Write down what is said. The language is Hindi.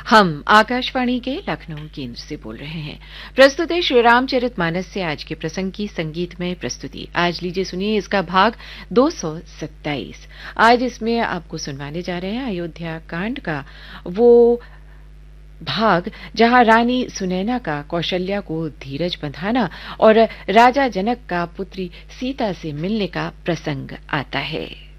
हम आकाशवाणी के लखनऊ केंद्र से बोल रहे हैं। प्रस्तुत है श्री रामचरितमानस से आज के प्रसंग की संगीतमय प्रस्तुति। आज लीजिए सुनिए इसका भाग 227। आज इसमें आपको सुनवाने जा रहे हैं अयोध्या कांड का वो भाग जहां रानी सुनैना का कौशल्या को धीरज बंधाना और राजा जनक का पुत्री सीता से मिलने का प्रसंग आता है।